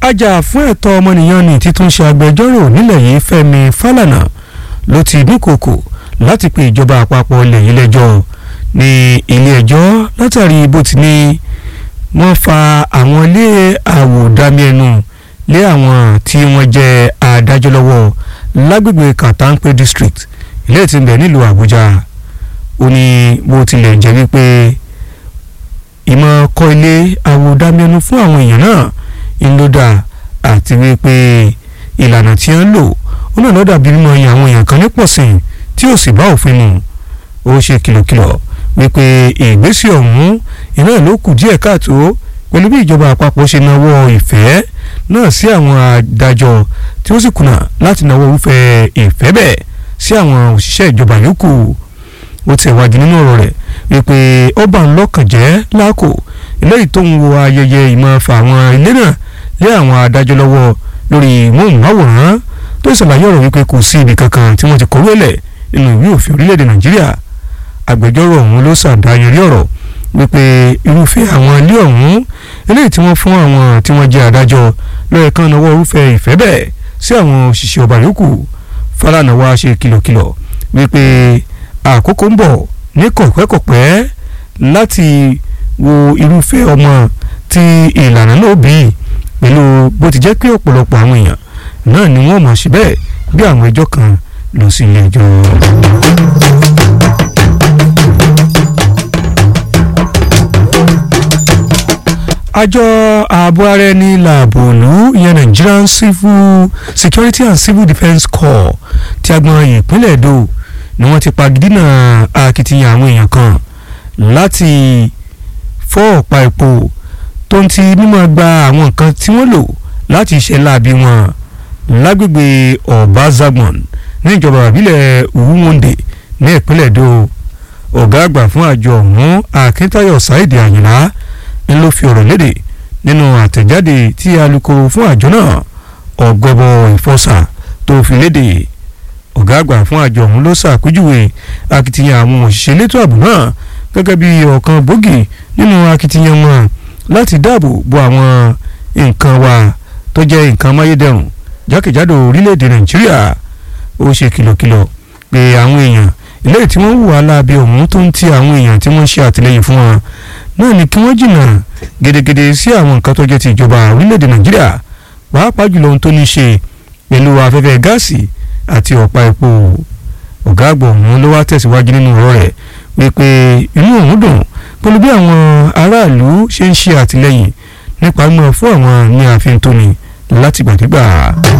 ajá fún ẹ̀tọ́ ọmọnìyàn ní títún ṣe agbẹjọ́rò nílẹ̀ yìí Fẹ́mi Fálànà ló ti dúnkòokò láti pe ìjọba àpapọ̀ ilẹ̀ yìí lẹ́jọ́ ní ilé ẹjọ́ látàrí bó ti ní wọ́n fa àwọn ilé àwòdámi ẹnu lé àwọn tí wọ́n jẹ́ adájọ́ lọ́wọ́ lágbègbè Katampe district ilé tí ń bẹ nílùú Àbújá. Ó ní bó tilẹ̀ jẹ́ wípé ìmọ̀ kọ́ ilé àwòdámi ẹnu fún àwọn èèyàn náà ńlọ́dà àti wípé ìlànà tí wọ́n lò ó náà lọ́dà bí mímọ iye àwọn èèyàn kan ní pọ̀sìn tí ó sì bá òfin mu. Ó ṣe kìlọ̀kìlọ̀ wípé ìgbésẹ̀ ọ̀hún iná ló kù díẹ̀ káàtó pẹ̀lú bí ìjọba àpapọ̀ ṣe nawọ́ ìfẹ́ náà sí àwọn adájọ́ tí ó sì kùnà láti nawọ́ irúfẹ́ ìfẹ́ bẹ́ẹ̀ sí àwọn òṣìṣẹ́ ìjọba yòókù. Ó ti wájú nínú ọ̀rọ̀ rẹ̀ wípé ó bà ń lọ́kàn jẹ́ láàkó eléyìí tó ń wo ayẹyẹ ìmọ̀ fa àwọn ilé náà lé àwọn adájọ́ lọ́wọ́ lórí móhùnmáwòrán tó ṣàlàyé ọ̀rọ̀ wípé kò sí ibì kankan tí wọ́n ti kọ̀wé lẹ̀ nínú ìwé òfin orílẹ̀-èdè Nàìjíríà. Agbẹjọ́rò ọ̀hún ló ṣàdáyẹrí ọ̀rọ̀ wípé irúfẹ́ àwọn ilé ọ̀hún eléyìí tí wọ́n fún àwọn tí wọ́n jẹ́ adájọ́ lọ́yẹ̀ kan náwó irúfẹ́ ìfẹ́ bẹ́ẹ̀ sí àwọn òṣìṣẹ́ ọba yòókù. Fálànà wá ṣe kìlọ̀kìlọ̀ wípé àkókò ń bọ̀ ní kọ̀pẹ́kọ̀pẹ́ láti wo irúfẹ́ ọmọ tí ìlànà náà bí pẹ̀lú bó ti jẹ́ pé ọ̀pọ̀lọpọ̀ àwọn èèyàn náà ni wọ́n mọ̀ sí bẹ́ẹ̀ bí àwọn ẹjọ́ kan lọ sí ilé ẹjọ́. Àjọ ààbò ara ẹni làbòlú ìyẹn Nigerian Civil Security and Civil Defence Corps ti agbọn ìpínlẹ̀ Èdò ni wọ́n ti pagidínà akitiyan àwọn èèyàn kan láti fọ́ ọ̀pá epo tó ń ti mímọ́ gba àwọn nǹkan tí wọ́n lò láti ṣe láabi wọn lágbègbè Ọ̀bázágbọ̀n ní ìjọba ìbílẹ̀ Uwumonde ní ìpínlẹ̀ Èdò. Ọ̀gá àgbà fún àjọ ọ̀hún Akíntayọ̀ Saidi Àyìnlá ń ló fi ọ̀rọ̀ léde nínú àtẹ̀jáde tí alukoro fún àjọ náà Ọ̀gbẹ́bọ̀ Ìfọ̀sà tó fi léde. Ọ̀gá àgbà fún àjọ ọ̀hún ló ṣàpèjúwe akitiyan àwọn òṣìṣẹ́ elétò ààbò náà gẹ́gẹ́ bí ọ̀kan gbòógì nínú akitiyan wọn láti dáàbò bo àwọn nǹkan wa tó jẹ́ nǹkan amáyédẹrùn jákèjádò orílẹ̀-èdè Nàìjíríà. Ó ṣe kìlọ̀kìlọ̀ pé àwọn èèyàn eléyìí tí wọ́n hùwà láabi ọ̀hún tó ń ti àwọn èèyàn tí wọ́n ń ṣe àtìlẹ́yìn fún wọn náà ni kí wọ́n jìnnà gedegede sí àwọn nǹkan tó jẹ́ ti ìjọba orílẹ̀-èdè Nàìjíríà pàápàá jùlọ ohun tó ní ṣe pẹ̀lú afẹ́fẹ́ gáàsì àti ọ̀pá epo. Ọ̀gá àgbà ọ̀hún ló wá tẹ̀síwájú nínú ọ̀rọ̀ rẹ̀ wípé inú òun dùn pẹ̀lú bí àwọn aráàlú ṣe ń ṣe àtìlẹ́yìn nípa mímọ́ fún àwọn ní ààfin tóní látìgbàdégbà.